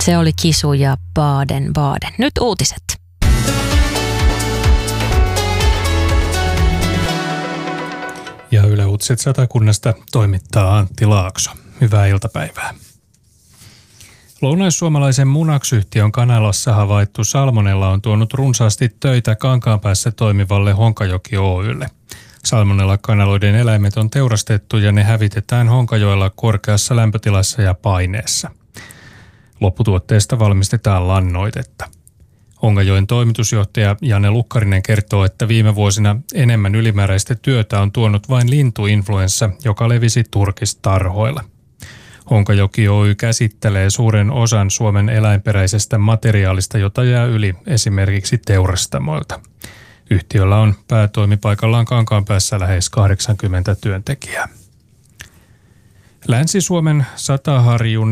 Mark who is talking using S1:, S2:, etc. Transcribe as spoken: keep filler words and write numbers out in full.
S1: Se oli Kisu ja Baden Baden. Nyt uutiset.
S2: Ja Yle Uutiset Satakunnasta toimittaa Antti Laakso. Hyvää iltapäivää. Lounais-suomalaisen Munax-yhtiön kanalassa havaittu salmonella on tuonut runsaasti töitä Kankaanpäässä toimivalle Honkajoki Oy:lle. Salmonella-kanaloiden eläimet on teurastettu ja ne hävitetään Honkajoella korkeassa lämpötilassa ja paineessa. Lopputuotteesta valmistetaan lannoitetta. Honkajoen toimitusjohtaja Janne Lukkarinen kertoo, että viime vuosina enemmän ylimääräistä työtä on tuonut vain lintuinfluenssa, joka levisi turkistarhoilla. Honkajoki Oy käsittelee suuren osan Suomen eläinperäisestä materiaalista, jota jää yli esimerkiksi teurastamoilta. Yhtiöllä on päätoimipaikallaan Kankaanpäässä lähes kahdeksankymmentä työntekijää. Länsi-Suomen Sataharjun